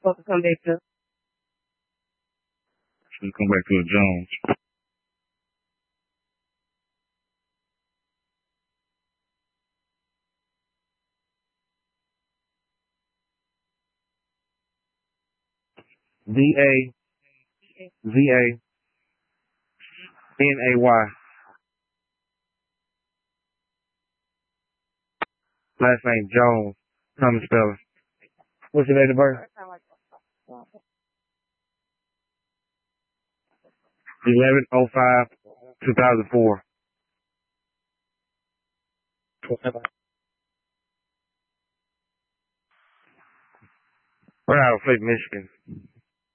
supposed to come back to? Should come back to a Jones. VAVANAY. Last name Jones. How to spell it? What's your date of birth? 11/05/2004. We're out of Flint, Michigan.